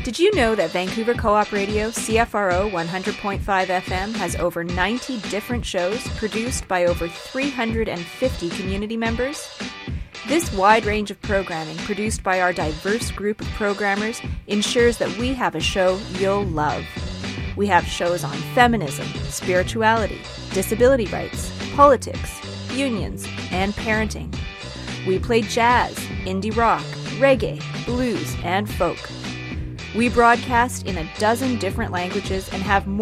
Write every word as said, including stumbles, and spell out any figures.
Did you know that Vancouver Co-op Radio, C F R O one hundred point five F M, has over ninety different shows produced by over three hundred fifty community members? This wide range of programming produced by our diverse group of programmers ensures that we have a show you'll love. We have shows on feminism, spirituality, disability rights, politics, unions, and parenting. We play jazz, indie rock, reggae, blues, and folk. We broadcast in a dozen different languages and have more